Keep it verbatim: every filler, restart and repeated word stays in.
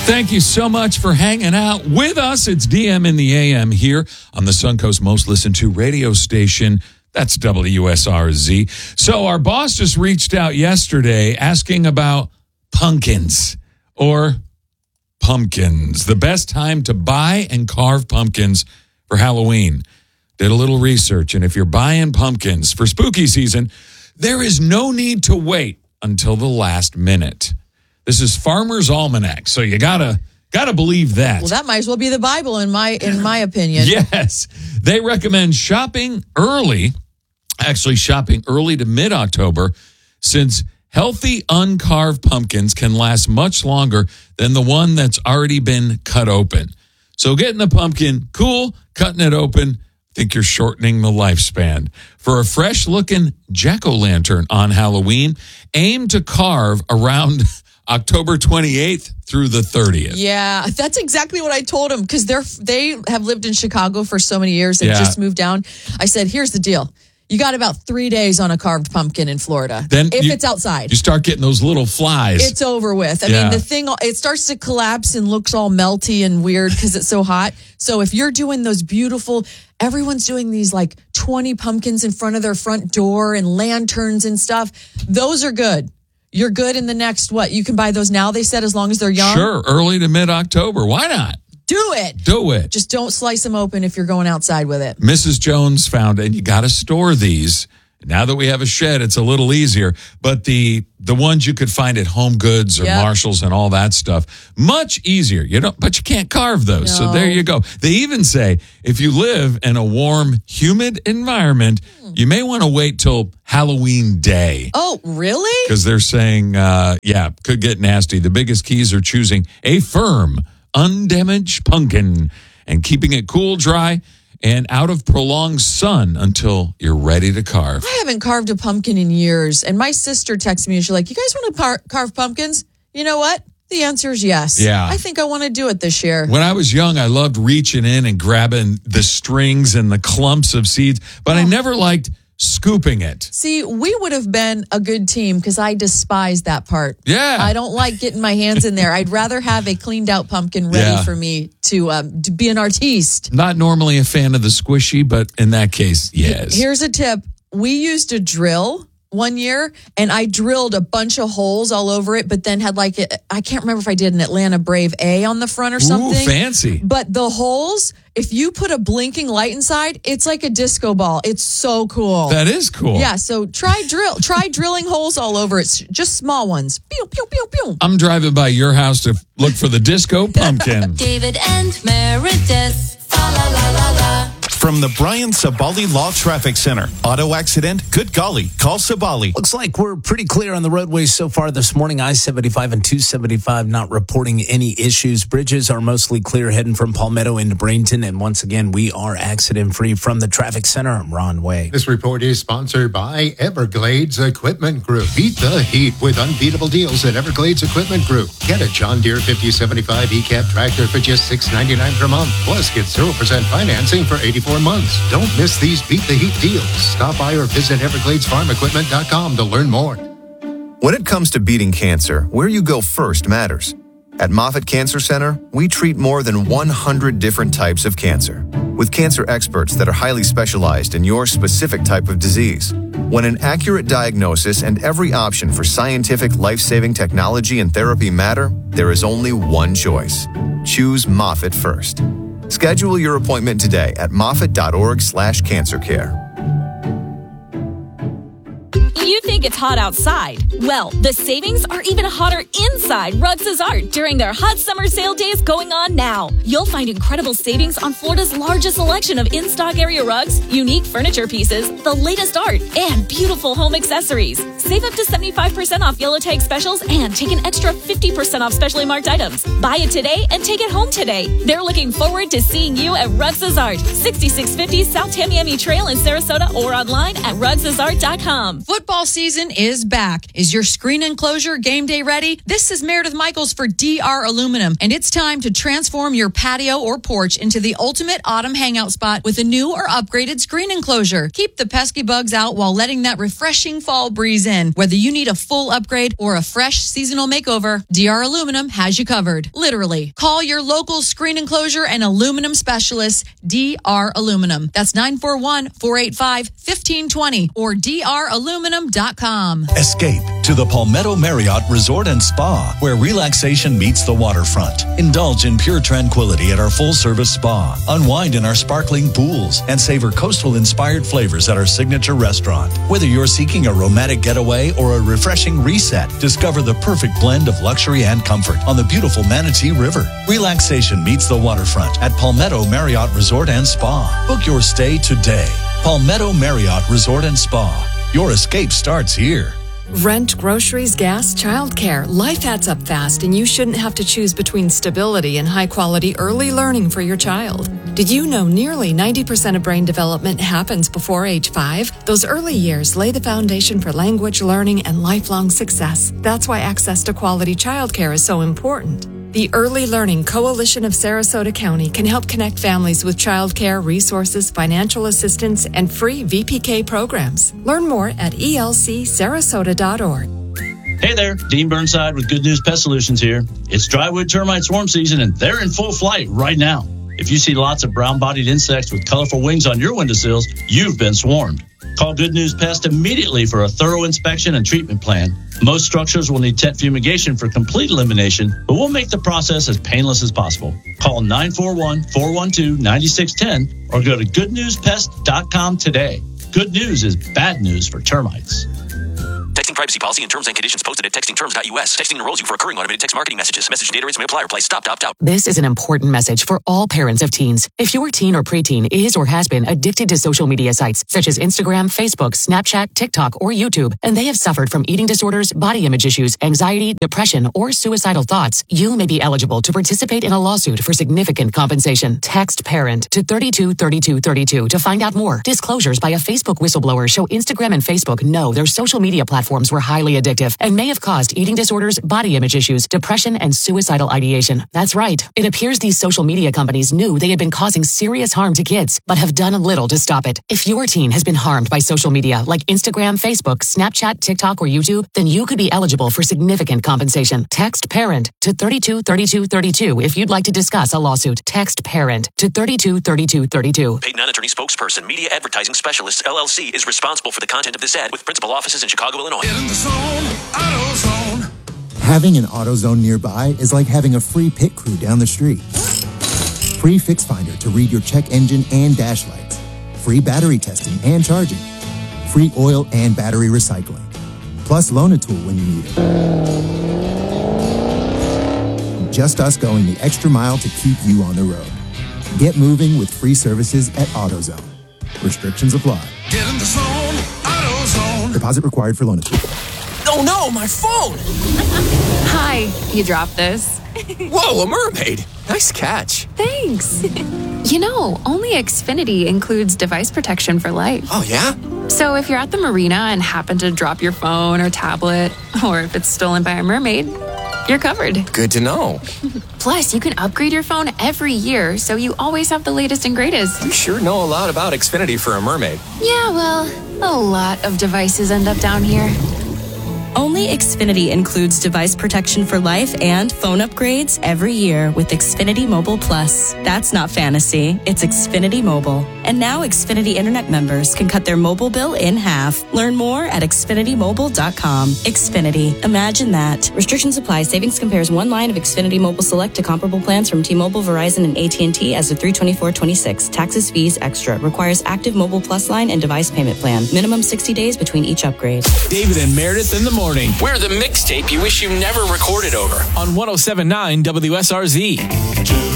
Thank you so much for hanging out with us. It's D M in the A M here on the Suncoast most listened to radio station. That's W S R Z. So our boss just reached out yesterday asking about pumpkins or pumpkins. The best time to buy and carve pumpkins for Halloween. Did a little research, and if you're buying pumpkins for spooky season, there is no need to wait until the last minute. This is Farmer's Almanac, so you gotta gotta believe that. Well, that might as well be the Bible in my in my opinion. Yes, they recommend shopping early, actually shopping early to mid-October, since healthy uncarved pumpkins can last much longer than the one that's already been cut open. So getting the pumpkin cool, cutting it open, I think you're shortening the lifespan. For a fresh-looking jack-o'-lantern on Halloween, aim to carve around October twenty-eighth through the thirtieth. Yeah, that's exactly what I told them because they're they have lived in Chicago for so many years and Yeah. just moved down. I said, here's the deal. You got about three days on a carved pumpkin in Florida. Then if you- it's outside. You start getting those little flies. It's over with. I Yeah. mean, the thing, it starts to collapse and looks all melty and weird because it's so hot. So if you're doing those beautiful, everyone's doing these like twenty pumpkins in front of their front door and lanterns and stuff. Those are good. You're good in the next, what? You can buy those now, they said, as long as they're young? Sure, early to mid-October. Why not? Do it. Do it. Just don't slice them open if you're going outside with it. Missus Jones found, and you got to store these. Now that we have a shed, it's a little easier. But the the ones you could find at Home Goods or Yep. Marshalls and all that stuff, much easier. You don't, but you can't carve those. So No. there you go. They even say if you live in a warm, humid environment, you may want to wait till Halloween Day. Oh, really? Because they're saying, uh, yeah, could get nasty. The biggest keys are choosing a firm, undamaged pumpkin and keeping it cool, dry, and out of prolonged sun until you're ready to carve. I haven't carved a pumpkin in years. And my sister texted me and she's like, you guys want to par- carve pumpkins? You know what? The answer is yes. Yeah. I think I want to do it this year. When I was young, I loved reaching in and grabbing the strings and the clumps of seeds, but I never liked scooping it. See, we would have been a good team because I despise that part. Yeah. I don't like getting my hands in there. I'd rather have a cleaned out pumpkin ready Yeah. for me to, um, to be an artiste. Not normally a fan of the squishy, but in that case, yes. Here's a tip. We used a drill one year and I drilled a bunch of holes all over it, but then had like, a, I can't remember if I did an Atlanta Brave A on the front or something. Ooh, fancy. But the holes, if you put a blinking light inside, it's like a disco ball. It's so cool. That is cool. Yeah, so try drill, try drilling holes all over it, just small ones. Pew, pew, pew, pew. I'm driving by your house to look for the disco pumpkin. David and Meredith. La la la la la. From the Brian Sabali Law Traffic Center. Auto accident? Good golly. Call Sabali. Looks like we're pretty clear on the roadways so far this morning. I seventy-five and two seventy-five not reporting any issues. Bridges are mostly clear heading from Palmetto into Bradenton. And once again, we are accident-free from the traffic center. I'm Ron Way. This report is sponsored by Everglades Equipment Group. Beat the heat with unbeatable deals at Everglades Equipment Group. Get a John Deere fifty seventy-five E-Cab tractor for just six ninety-nine per month. Plus, get zero percent financing for eighty-four months. Don't miss these Beat the Heat deals. Stop by or visit everglades farm equipment dot com to learn more. When it comes to beating cancer, where you go first matters. At Moffitt Cancer Center, we treat more than one hundred different types of cancer, with cancer experts that are highly specialized in your specific type of disease. When an accurate diagnosis and every option for scientific life-saving technology and therapy matter, there is only one choice. Choose Moffitt first. Schedule your appointment today at moffitt.org slash cancer care. You think it's hot outside? Well, the savings are even hotter inside Rugs' Art during their hot summer sale days going on now. You'll find incredible savings on Florida's largest selection of in-stock area rugs, unique furniture pieces, the latest art, and beautiful home accessories. Save up to seventy-five percent off yellow tag specials and take an extra fifty percent off specially marked items. Buy it today and take it home today. They're looking forward to seeing you at Rugs' Art, sixty-six fifty South Tamiami Trail in Sarasota or online at rugs art dot com. Aluminum. Football season is back. Is your screen enclosure game day ready? This is Meredith Michaels for D R Aluminum, and it's time to transform your patio or porch into the ultimate autumn hangout spot with a new or upgraded screen enclosure. Keep the pesky bugs out while letting that refreshing fall breeze in. Whether you need a full upgrade or a fresh seasonal makeover, D R Aluminum has you covered. Literally. Call your local screen enclosure and aluminum specialist, D R Aluminum. That's nine four one, four eight five, one five two zero or D R aluminum dot com. Escape to the Palmetto Marriott Resort and Spa, where relaxation meets the waterfront. Indulge in pure tranquility at our full-service spa. Unwind in our sparkling pools and savor coastal-inspired flavors at our signature restaurant. Whether you're seeking a romantic getaway or a refreshing reset, discover the perfect blend of luxury and comfort on the beautiful Manatee River. Relaxation meets the waterfront at Palmetto Marriott Resort and Spa. Book your stay today. Palmetto Marriott Resort and Spa. Your escape starts here. Rent, groceries, gas, childcare. Life adds up fast, and you shouldn't have to choose between stability and high-quality early learning for your child. Did you know nearly ninety percent of brain development happens before age five? Those early years lay the foundation for language learning and lifelong success. That's why access to quality childcare is so important. The Early Learning Coalition of Sarasota County can help connect families with childcare, resources, financial assistance, and free V P K programs. Learn more at E L C sarasota dot org. Hey there, Dean Burnside with Good News Pest Solutions here. It's drywood termite swarm season, and they're in full flight right now. If you see lots of brown-bodied insects with colorful wings on your windowsills, you've been swarmed. Call Good News Pest immediately for a thorough inspection and treatment plan. Most structures will need tent fumigation for complete elimination, but we'll make the process as painless as possible. Call nine four one, four one two, nine six one zero or go to good news pest dot com today. Good news is bad news for termites. Texting privacy policy and terms and conditions posted at texting terms dot U S. Texting enrolls you for recurring automated text marketing messages. Message data rates may apply. Reply stop, opt out. This is an important message for all parents of teens. If your teen or preteen is or has been addicted to social media sites such as Instagram, Facebook, Snapchat, TikTok, or YouTube, and they have suffered from eating disorders, body image issues, anxiety, depression, or suicidal thoughts, you may be eligible to participate in a lawsuit for significant compensation. Text PARENT to three two three two three two to find out more. Disclosures by a Facebook whistleblower show Instagram and Facebook know their social media platforms were highly addictive and may have caused eating disorders, body image issues, depression, and suicidal ideation. That's right. It appears these social media companies knew they had been causing serious harm to kids, but have done little to stop it. If your teen has been harmed by social media like Instagram, Facebook, Snapchat, TikTok, or YouTube, then you could be eligible for significant compensation. Text PARENT to three two three two three two if you'd like to discuss a lawsuit. Text PARENT to three two three two three two. Paid non-attorney spokesperson, Media Advertising Specialists, L L C, is responsible for the content of this ad with principal offices in Chicago, Illinois. Having an AutoZone nearby is like having a free pit crew down the street. Free Fix Finder to read your check engine and dash lights. Free battery testing and charging. Free oil and battery recycling. Plus Loan-A-Tool when you need it. Just us going the extra mile to keep you on the road. Get moving with free services at AutoZone. Restrictions apply. Get in the zone, AutoZone. Deposit required for Loan-A-Tool. Oh no, my phone! Hi, you dropped this. Whoa, a mermaid! Nice catch. Thanks. You know, only Xfinity includes device protection for life. Oh, yeah? So if you're at the marina and happen to drop your phone or tablet, or if it's stolen by a mermaid, you're covered. Good to know. Plus, you can upgrade your phone every year, so you always have the latest and greatest. You sure know a lot about Xfinity for a mermaid. Yeah, well, a lot of devices end up down here. Only Xfinity includes device protection for life and phone upgrades every year with Xfinity Mobile Plus. That's not fantasy, it's Xfinity Mobile. And now Xfinity Internet members can cut their mobile bill in half. Learn more at xfinity mobile dot com. Xfinity, imagine that. Restrictions apply. Savings compares one line of Xfinity Mobile Select to comparable plans from T-Mobile, Verizon, and A T and T as of three twenty-four twenty-six. Taxes, fees, extra. Requires active Mobile Plus line and device payment plan. Minimum sixty days between each upgrade. David and Meredith in the morning. We're the mixtape you wish you never recorded over. On one oh seven point nine W S R Z.